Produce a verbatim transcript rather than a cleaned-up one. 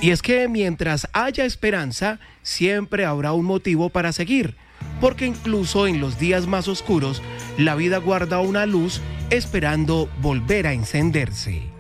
Y es que mientras haya esperanza, siempre habrá un motivo para seguir, porque incluso en los días más oscuros, la vida guarda una luz esperando volver a encenderse.